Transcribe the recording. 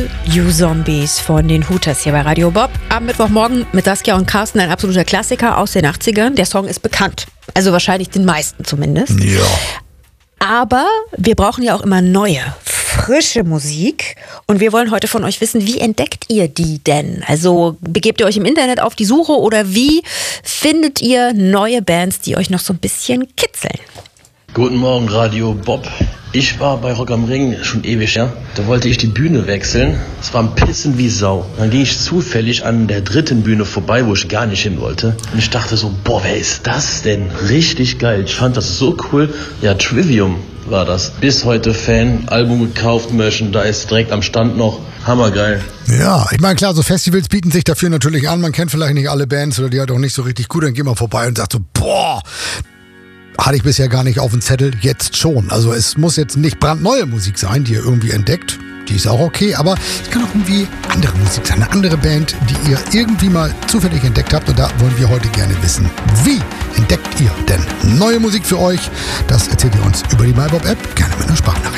All You Zombies von den Hooters hier bei Radio Bob. Am Mittwochmorgen mit Saskia und Carsten, ein absoluter Klassiker aus den 80ern. Der Song ist bekannt. Also wahrscheinlich den meisten zumindest. Ja. Aber wir brauchen ja auch immer neue, frische Musik. Und wir wollen heute von euch wissen, wie entdeckt ihr die denn? Also begebt ihr euch im Internet auf die Suche oder wie findet ihr neue Bands, die euch noch so ein bisschen kitzeln? Guten Morgen, Radio Bob. Ich war bei Rock am Ring schon ewig, ja. Da wollte ich die Bühne wechseln. Es war ein Pissen wie Sau. Dann ging ich zufällig an der dritten Bühne vorbei, wo ich gar nicht hin wollte. Und ich dachte so, boah, wer ist das denn? Richtig geil. Ich fand das so cool. Ja, Trivium war das. Bis heute Fan. Album gekauft, Merchandise direkt am Stand noch. Hammergeil. Ja, ich meine, klar, so Festivals bieten sich dafür natürlich an. Man kennt vielleicht nicht alle Bands oder die halt auch nicht so richtig gut. Dann geht man vorbei und sagt so, boah, hatte ich bisher gar nicht auf dem Zettel, jetzt schon. Also es muss jetzt nicht brandneue Musik sein, die ihr irgendwie entdeckt. Die ist auch okay, aber es kann auch irgendwie andere Musik sein, eine andere Band, die ihr irgendwie mal zufällig entdeckt habt. Und da wollen wir heute gerne wissen, wie entdeckt ihr denn neue Musik für euch? Das erzählt ihr uns über die MyBob-App, gerne mit einer Sprachnachricht.